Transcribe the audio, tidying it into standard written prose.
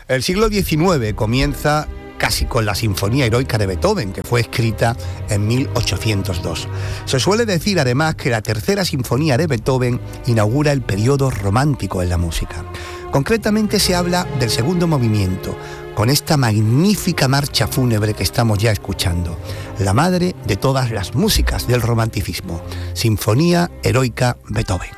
El siglo XIX comienza casi con la Sinfonía Heroica de Beethoven, que fue escrita en 1802. Se suele decir además que la tercera sinfonía de Beethoven inaugura el periodo romántico en la música. Concretamente se habla del segundo movimiento, con esta magnífica marcha fúnebre que estamos ya escuchando, la madre de todas las músicas del romanticismo, Sinfonía Heroica Beethoven.